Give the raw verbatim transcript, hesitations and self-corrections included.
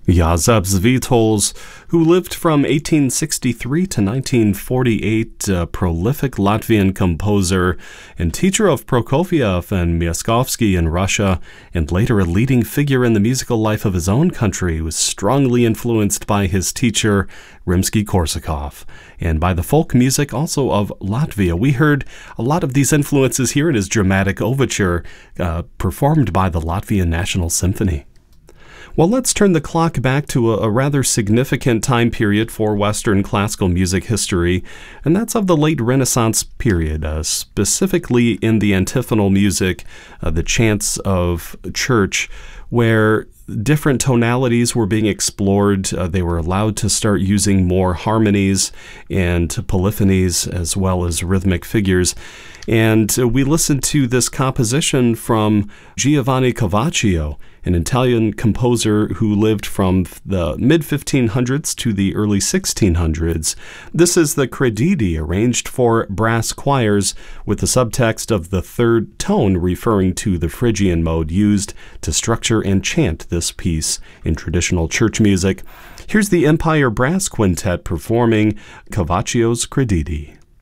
Jozef Zvitos, who lived from eighteen sixty-three to nineteen forty-eight, a prolific Latvian composer and teacher of Prokofiev and Myaskovsky in Russia, and later a leading figure in the musical life of his own country, was strongly influenced by his teacher, Rimsky-Korsakov, and by the folk music also of Latvia. We heard a lot of these influences here in his dramatic overture, uh, performed by the Latvian National Symphony. Well, let's turn the clock back to a, a rather significant time period for Western classical music history, and that's of the late Renaissance period, uh, specifically in the antiphonal music, uh, the chants of church, where different tonalities were being explored. Uh, they were allowed to start using more harmonies and polyphonies as well as rhythmic figures. And uh, we listened to this composition from Giovanni Cavaccio, an Italian composer who lived from the mid fifteen hundreds to the early sixteen hundreds. This is the Credidi, arranged for brass choirs, with the subtext of the third tone referring to the Phrygian mode used to structure and chant this piece in traditional church music. Here's the Empire Brass Quintet performing Cavaccio's Credidi.